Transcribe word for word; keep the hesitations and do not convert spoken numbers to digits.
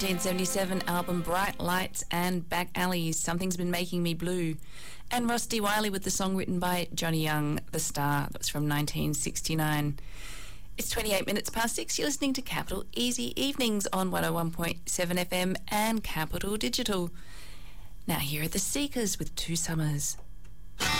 nineteen seventy-seven album Bright Lights and Back Alleys, Something's Been Making Me Blue. And Rusty Wiley with the song written by Johnny Young, The Star. That's from nineteen sixty-nine. It's twenty-eight minutes past six. You're listening to Capital Easy Evenings on one oh one point seven F M and Capital Digital. Now here are the Seekers with Two Summers.